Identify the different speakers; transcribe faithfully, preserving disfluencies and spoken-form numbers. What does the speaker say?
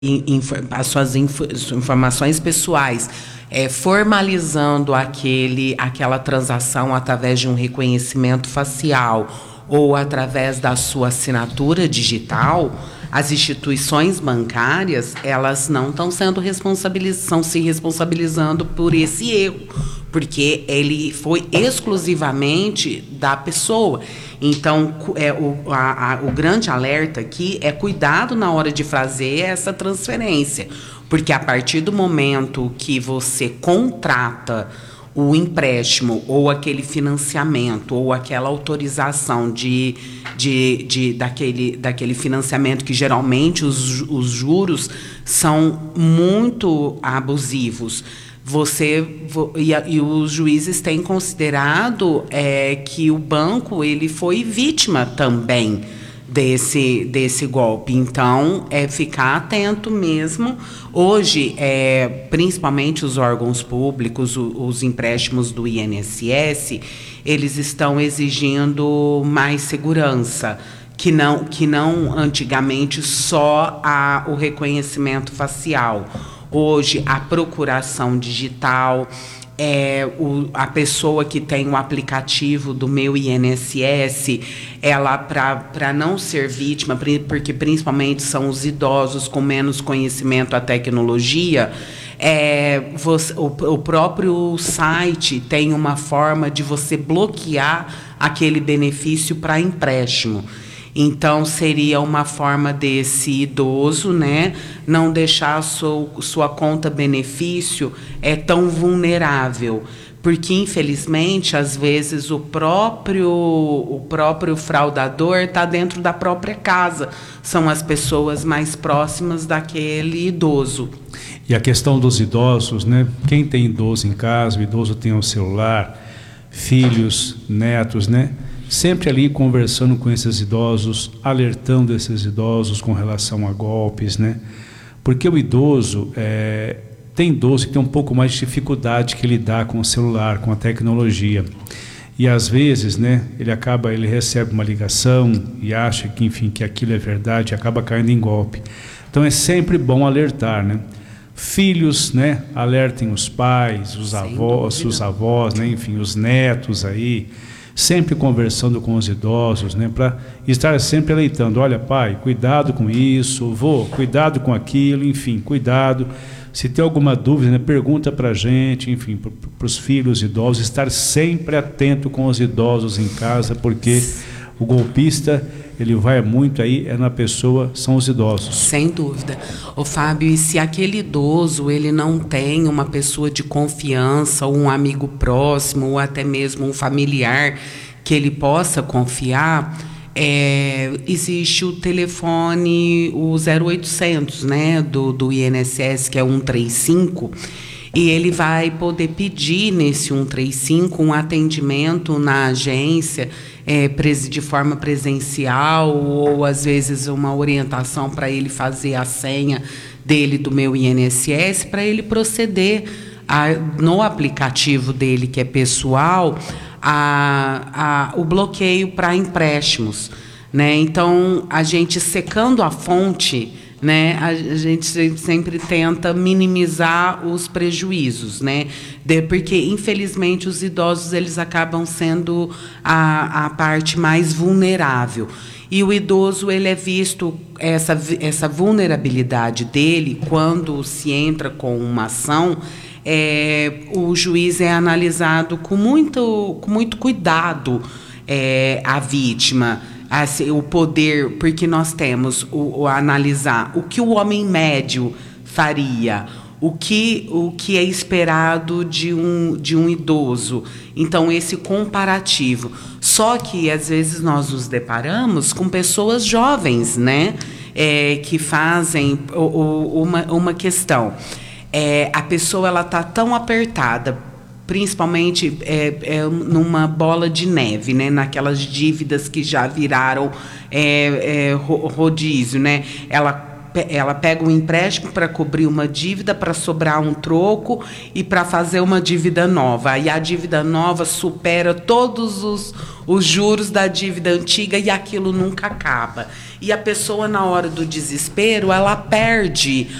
Speaker 1: as suas informações pessoais, é, formalizando aquele, aquela transação através de um reconhecimento facial ou através da sua assinatura digital, as instituições bancárias, elas não estão sendo responsabilizadas, estão se responsabilizando por esse erro, porque ele foi exclusivamente da pessoa. Então, é, o, a, a, o grande alerta aqui é cuidado na hora de fazer essa transferência, porque a partir do momento que você contrata o empréstimo ou aquele financiamento ou aquela autorização de, de, de, daquele, daquele financiamento, que geralmente os, os juros são muito abusivos, você e, e os juízes têm considerado é, que o banco ele foi vítima também desse, desse golpe. Então, é ficar atento mesmo. Hoje, é, principalmente os órgãos públicos, os, os empréstimos do I N S S, eles estão exigindo mais segurança, que não, que não antigamente só a, o reconhecimento facial. Hoje, a procuração digital, é, o, a pessoa que tem o aplicativo do Meu I N S S, ela, para não ser vítima, porque principalmente são os idosos com menos conhecimento à tecnologia, é, você, o, o próprio site tem uma forma de você bloquear aquele benefício para empréstimo. Então, seria uma forma desse idoso, né, não deixar a sua, sua conta benefício é tão vulnerável, porque, infelizmente, às vezes o próprio, o próprio fraudador está dentro da própria casa, são as pessoas mais próximas daquele idoso.
Speaker 2: E a questão dos idosos, né? Quem tem idoso em casa, o idoso tem o celular, filhos, netos, né? Sempre ali conversando com esses idosos, alertando esses idosos com relação a golpes, né? Porque o idoso, é, tem idoso que tem um pouco mais de dificuldade que lidar com o celular, com a tecnologia. E às vezes, né, ele acaba, ele recebe uma ligação e acha que, enfim, que aquilo é verdade e acaba caindo em golpe. Então é sempre bom alertar, né? Filhos, né, alertem os pais, os avós, os avós, né, enfim, os netos aí, sempre conversando com os idosos, né, para estar sempre alertando, olha pai, cuidado com isso, vô, cuidado com aquilo, enfim, cuidado, se tem alguma dúvida, né, pergunta para a gente, enfim, para os filhos idosos, estar sempre atento com os idosos em casa, porque o golpista, ele vai muito aí, é na pessoa, são os idosos.
Speaker 1: Sem dúvida. Ô Fábio, e se aquele idoso, ele não tem uma pessoa de confiança, ou um amigo próximo, ou até mesmo um familiar que ele possa confiar, é, existe o telefone, o zero oitocentos, né, do, do I N S S, que é um três cinco, e ele vai poder pedir nesse cento e trinta e cinco um atendimento na agência, é, de forma presencial, ou às vezes uma orientação para ele fazer a senha dele do Meu I N S S, para ele proceder a, no aplicativo dele, que é pessoal, a, a, o bloqueio para empréstimos, né? Então, a gente secando a fonte, né, a gente sempre tenta minimizar os prejuízos, né, de, porque infelizmente os idosos eles acabam sendo a, a parte mais vulnerável, e o idoso ele é visto essa, essa vulnerabilidade dele quando se entra com uma ação. É, o juiz é analisado com muito, com muito cuidado, é, a vítima. Assim, o poder, porque nós temos o, o analisar o que o homem médio faria, o que, o que é esperado de um, de um idoso. Então, esse comparativo. Só que, às vezes, nós nos deparamos com pessoas jovens, né, é, que fazem o, o, uma, uma questão. É, a pessoa ela está tão apertada, principalmente é, é, numa bola de neve, né? Naquelas dívidas que já viraram é, é, rodízio, né? Ela, ela pega um empréstimo para cobrir uma dívida, para sobrar um troco e para fazer uma dívida nova. E a dívida nova supera todos os, os juros da dívida antiga e aquilo nunca acaba. E a pessoa, na hora do desespero, ela perde